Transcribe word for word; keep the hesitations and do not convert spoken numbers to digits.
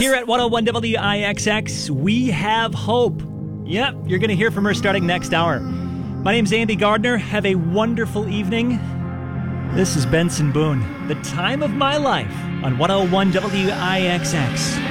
Here at one oh one W I X X, we have hope. Yep, you're going to hear from her starting next hour. My name's Andy Gardner. Have a wonderful evening. This is Benson Boone, the time of my life on one oh one W I X X.